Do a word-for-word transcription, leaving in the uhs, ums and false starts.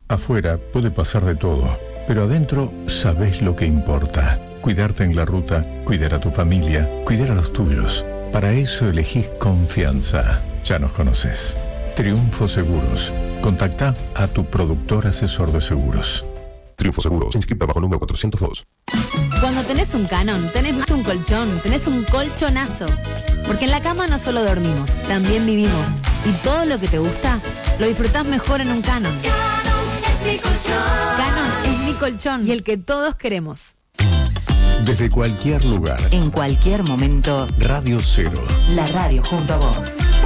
Afuera puede pasar de todo, pero adentro sabés lo que importa. Cuidarte en la ruta, cuidar a tu familia, cuidar a los tuyos. Para eso elegís confianza. Ya nos conoces. Triunfo Seguros. Contacta a tu productor asesor de seguros. Triunfo Seguros, inscrita bajo número cuatrocientos dos. Cuando tenés un Canon, tenés más que un colchón, tenés un colchonazo. Porque en la cama no solo dormimos, también vivimos. Y todo lo que te gusta, lo disfrutás mejor en un Canon. Canon es mi colchón. Canon es mi colchón y el que todos queremos. Desde cualquier lugar, En cualquier momento, Radio Cero. la radio junto a vos.